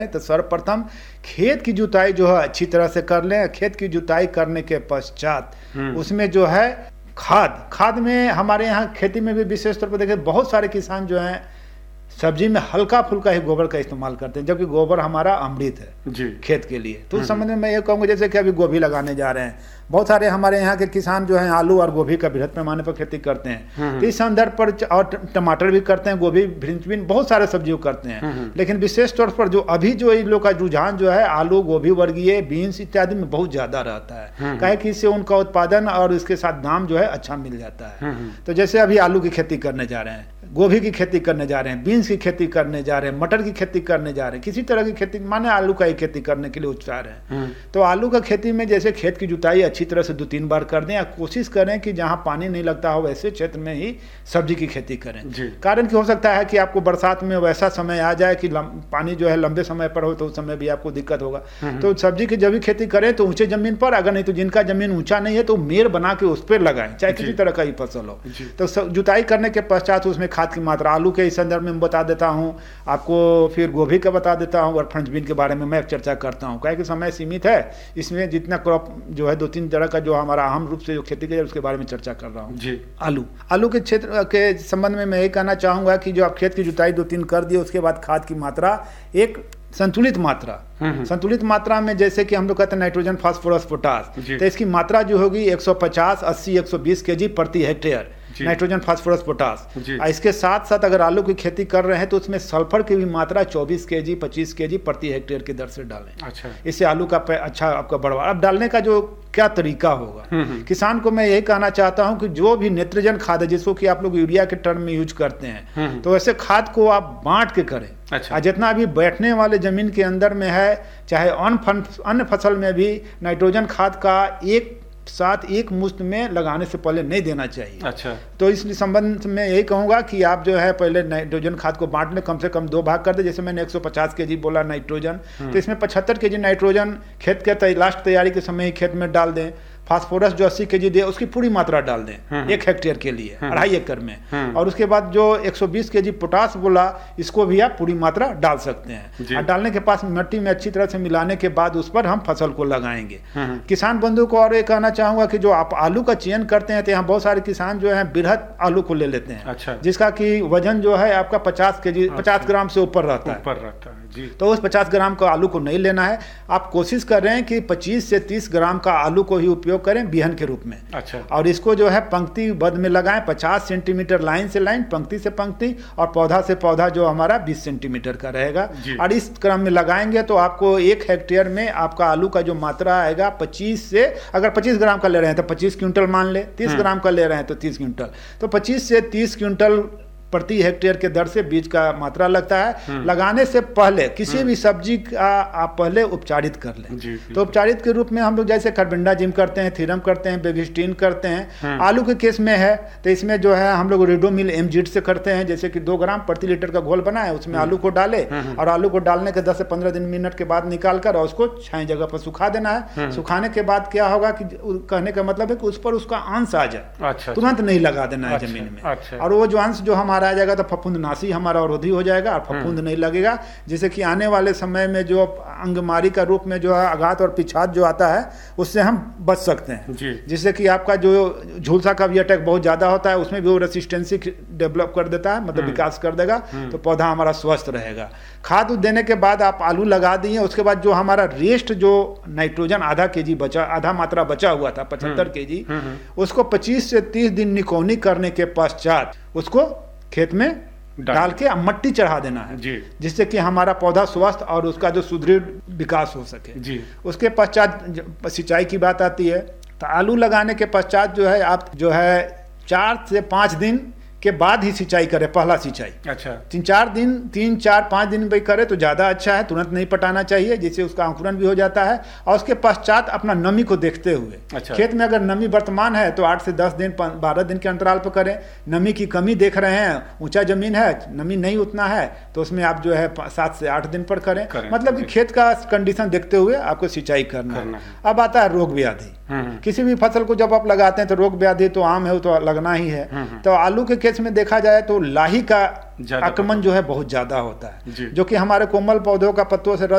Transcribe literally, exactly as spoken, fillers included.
तो सर्वप्रथम खेत की जुताई जो है अच्छी तरह से कर लें। खेत की जुताई करने के पश्चात उसमें जो है खाद खाद में हमारे यहाँ खेती में भी विशेष तौर पर देखें बहुत सारे किसान जो हैं सब्जी में हल्का फुल्का ही गोबर का इस्तेमाल करते हैं, जबकि गोबर हमारा अमृत है जी खेत के लिए। तो उस संबंध में मैं ये कहूँगा, जैसे कि अभी गोभी लगाने जा रहे हैं, बहुत सारे हमारे यहाँ के किसान जो हैं आलू और गोभी का बृहद पैमाने पर खेती करते हैं। तो इस संदर्भ पर और टमाटर भी करते हैं, गोभी भिंडी बहुत सारे सब्जियों करते हैं। लेकिन विशेष तौर पर जो अभी जो इन लोग का रुझान जो है आलू गोभी वर्गीय बीन्स इत्यादि में बहुत ज़्यादा रहता है, काहे कि इससे उनका उत्पादन और इसके साथ दाम जो है अच्छा मिल जाता है। तो जैसे अभी आलू की खेती करने जा रहे हैं, गोभी की खेती करने जा रहे हैं, बीन्स की खेती करने जा रहे हैं, मटर की खेती करने जा रहे हैं, किसी तरह की खेती माने आलू का ही खेती करने के लिए उत्साह है। तो आलू का खेती में जैसे खेत की जुताई अच्छी तरह से दो तीन बार कर दें या कोशिश करें कि जहां पानी नहीं लगता हो वैसे क्षेत्र में ही सब्जी की खेती करें। कारण कि हो सकता है कि आपको बरसात में वैसा समय आ जाए कि पानी जो है लंबे समय पर हो तो उस समय भी आपको दिक्कत होगा। तो सब्जी की जब भी खेती करें तो ऊंचे जमीन पर, अगर नहीं तो जिनका जमीन ऊंचा नहीं है तो मेड़ बना के उस पर लगाएं, चाहे किसी तरह का ही फसल हो। तो जुताई करने के पश्चात उसमें खाद की मात्रा, आलू के इस संदर्भ में बता देता हूँ आपको, फिर गोभी का बता देता हूँ और फ्रेंच बीन के बारे में मैं चर्चा करता हूँ। क्या कि समय सीमित है, इसमें जितना क्रॉप जो है दो तीन तरह का जो हमारा अहम रूप से जो खेती की जाए उसके बारे में चर्चा कर रहा हूँ जी। आलू आलू के क्षेत्र के संबंध में मैं ये कहना चाहूँगा कि जो आप खेत की जुताई दो तीन कर दिए उसके बाद खाद की मात्रा एक संतुलित मात्रा, संतुलित मात्रा में जैसे कि हम लोग कहते हैं नाइट्रोजन फास्फोरस पोटास, तो इसकी मात्रा जो होगी एक सौ पचास अस्सी एक सौ बीस केजी प्रति हेक्टेयर नाइट्रोजन फास्फोरस पोटास। इसके साथ साथ अगर आलू की खेती कर रहे हैं तो उसमें सल्फर की भी मात्रा चौबीस केजी पच्चीस केजी प्रति हेक्टेयर की दर से डालें। अच्छा। इससे आलू का अच्छा आपका बढ़वा। अब डालने का जो क्या तरीका होगा, किसान को मैं यही कहना चाहता हूं कि जो भी नेत्रजन खाद है जिसको कि आप लोग यूरिया के टर्म में यूज करते हैं, तो ऐसे खाद को आप बांट के करें। अच्छा। जितना अभी बैठने वाले जमीन के अंदर में है, चाहे अन्य फसल में भी नाइट्रोजन खाद का एक साथ एक मुश्त में लगाने से पहले नहीं देना चाहिए। अच्छा। तो इस संबंध में यही कहूँगा कि आप जो है पहले नाइट्रोजन खाद को बांट लें, कम से कम दो भाग कर दे। जैसे मैंने एक सौ पचास केजी बोला नाइट्रोजन, तो इसमें पचहत्तर केजी नाइट्रोजन खेत के लास्ट तैयारी के समय ही खेत में डाल दें। फास्फोरस जो अस्सी केजी दे उसकी पूरी मात्रा डाल दें एक हेक्टेयर के लिए, अढ़ाई एकड़ में। और उसके बाद जो एक सौ बीस केजी पोटास बोला इसको भी आप पूरी मात्रा डाल सकते हैं। और डालने के पास मिट्टी में अच्छी तरह से मिलाने के बाद उस पर हम फसल को लगाएंगे। किसान बंधु को और ये कहना चाहूंगा कि जो आप आलू का चयन करते हैं तो यहाँ बहुत सारे किसान जो है बृहद आलू को ले लेते हैं। अच्छा। जिसका कि वजन जो है आपका पचास केजी पचास ग्राम से ऊपर रहता है ऊपर रहता है जी। तो उस पचास ग्राम का आलू को नहीं लेना है। आप कोशिश कर रहे हैं कि पच्चीस से तीस ग्राम का आलू को ही उपयोग करें बिहन के रूप में। अच्छा। और इसको जो है पंक्ति बद्ध में लगाएं, पचास सेंटीमीटर लाइन से लाइन, पंक्ति से पंक्ति, और पौधा से पौधा जो हमारा बीस सेंटीमीटर का रहेगा। और इस क्रम में लगाएंगे तो आपको एक हेक्टेयर में आपका आलू का जो मात्रा आएगा पच्चीस से, अगर पच्चीस ग्राम का ले रहे हैं तो पच्चीस क्विंटल मान ले, तीस ग्राम का ले रहे हैं तो तीस क्विंटल, तो पच्चीस से तीस क्विंटल प्रति हेक्टेयर के दर से बीज का मात्रा लगता है। लगाने से पहले किसी भी सब्जी का आप पहले उपचारित कर लें। तो उपचारित के रूप में हम लोग जैसे कार्बेंडाजिम करते हैं, थीरम करते हैं, बेगिस्टीन करते हैं। आलू के केस में है तो इसमें जो है हम लोग रिडोमिल एमजिट से करते हैं, जैसे कि दो ग्राम प्रति लीटर का घोल बनाए, उसमें आलू को डाले और आलू को डालने के दस से पंद्रह दिन मिनट के बाद निकाल कर और उसको छाई जगह पर सुखा देना है। सुखाने के बाद क्या होगा कि कहने का मतलब है कि उस पर उसका अंश आ जाए, तुरंत नहीं लगा देना है जमीन में। और वो जो अंश जो हमारा आ जाएगा तो फफूंदनाशी हमारा अवरोधी हो जाएगा और फफूंद नहीं लगेगा, जिससे कि आने वाले समय में जो अंगमारी का रूप में जो है आघात और पिछात जो आता है उससे हम बच सकते हैं। जिससे कि आपका जो झुलसा का भी अटैक बहुत ज्यादा होता है उसमें भी वो रेसिस्टेंसी डेवलप कर देता है, मतलब विकास कर देगा, तो पौधा हमारा स्वस्थ रहेगा। खाद देने के बाद आप आलू लगा दिए, उसके बाद जो हमारा रेस्ट जो नाइट्रोजन आधा केजी बचा, आधा मात्रा बचा हुआ था पचहत्तर केजी, उसको पच्चीस से तीस दिन निकौनी करने के पश्चात उसको खेत में डाल के मट्टी चढ़ा देना है, जिससे कि हमारा पौधा स्वस्थ और उसका जो सुदृढ़ विकास हो सके जी। उसके पश्चात सिंचाई की बात आती है, तो आलू लगाने के पश्चात जो है आप जो है चार से पाँच दिन के बाद ही सिंचाई करें, पहला सिंचाई। अच्छा। तीन चार दिन तीन चार पाँच दिन भाई करे तो ज़्यादा अच्छा है, तुरंत नहीं पटाना चाहिए, जिससे उसका अंकुरण भी हो जाता है। और उसके पश्चात अपना नमी को देखते हुए, अच्छा। खेत में अगर नमी वर्तमान है तो आठ से दस दिन बारह दिन के अंतराल पर करें। नमी की कमी देख रहे हैं, ऊंचा जमीन है, नमी नहीं उतना है, तो उसमें आप जो है सात से आठ दिन पर करें, करें। मतलब कि खेत का कंडीशन देखते हुए आपको सिंचाई करना, करना है। अब आता है रोग व्याधि। किसी भी फसल को जब आप लगाते हैं तो रोग व्याधि तो आम है, वो तो लगना ही है। तो आलू के केस में देखा जाए तो लाही का आक्रमण जो है बहुत ज्यादा होता है, जी। जो कि हमारे कोमल पौधों का पत्तों से रस